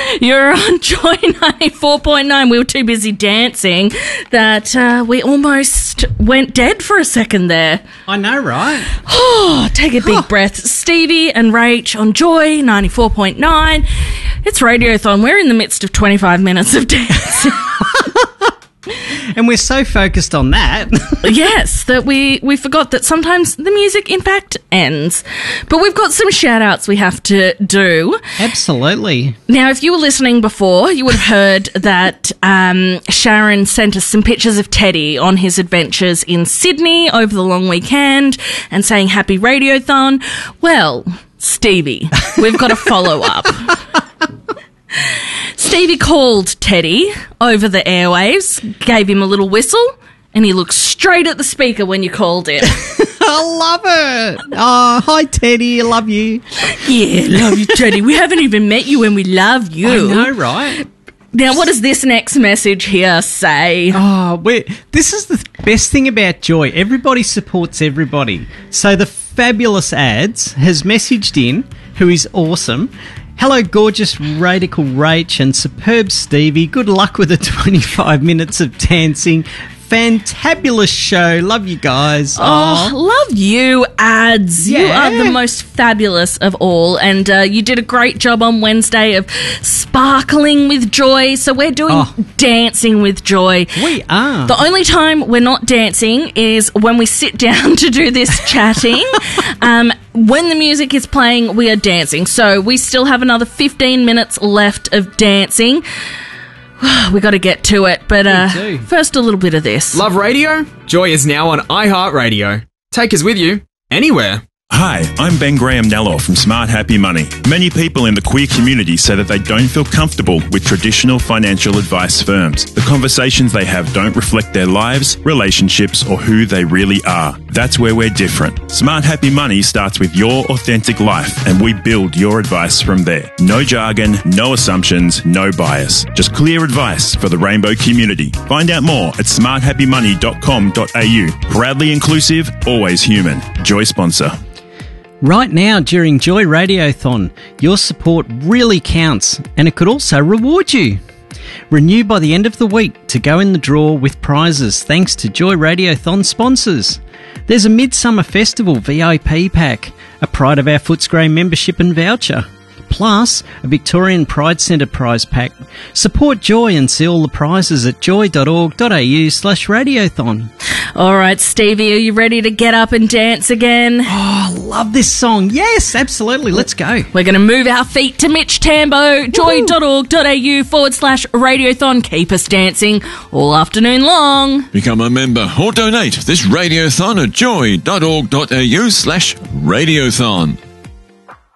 You're on Joy 94.9. We were too busy dancing that we almost went dead for a second there. I know, right? Oh, take a big breath. Stevie and Rach on Joy 94.9. It's Radiothon. We're in the midst of 25 minutes of dancing. And we're so focused on that. Yes, that we forgot that sometimes the music, in fact, ends. But we've got some shout-outs we have to do. Absolutely. Now, if you were listening before, you would have heard that Sharon sent us some pictures of Teddy on his adventures in Sydney over the long weekend and saying happy Radiothon. Well, Stevie, we've got a follow-up. Stevie called Teddy over the airwaves, gave him a little whistle, and he looked straight at the speaker when you called him. I love it. Oh, hi, Teddy. I love you. Yeah, love you, Teddy. We haven't even met you and we love you. I know, right? Now, what does this next message here say? Oh, this is the best thing about Joy. Everybody supports everybody. So the Fabulous Ads has messaged in, who is awesome. Hello, gorgeous Radical Rach and superb Stevie. Good luck with the 25 minutes of dancing. Fantabulous show. Love you guys. Oh, love you, Ads. Yeah. You are the most fabulous of all. And you did a great job on Wednesday of sparkling with joy. So we're doing dancing with joy. We are. The only time we're not dancing is when we sit down to do this chatting. When the music is playing, we are dancing. So we still have another 15 minutes left of dancing. We got to get to it, but first a little bit of this. Love radio? Joy is now on iHeartRadio. Take us with you anywhere. Hi, I'm Ben Graham Nello from Smart Happy Money. Many people in the queer community say that they don't feel comfortable with traditional financial advice firms. The conversations they have don't reflect their lives, relationships, or who they really are. That's where we're different. Smart Happy Money starts with your authentic life, and we build your advice from there. No jargon, no assumptions, no bias. Just clear advice for the rainbow community. Find out more at smarthappymoney.com.au. Proudly inclusive, always human. Joy sponsor. Right now, during Joy Radiothon, your support really counts, and it could also reward you. Renew by the end of the week to go in the draw with prizes thanks to Joy Radiothon sponsors. There's a Midsummer Festival VIP pack, a Pride of Our Footscray membership and voucher, plus a Victorian Pride Centre prize pack. Support Joy and see all the prizes at joy.org.au/radiothon. All right, Stevie, are you ready to get up and dance again? Oh, I love this song. Yes, absolutely. Let's go. We're going to move our feet to Mitch Tambo. Joy.org.au/radiothon. Keep us dancing all afternoon long. Become a member or donate this radiothon at joy.org.au/radiothon.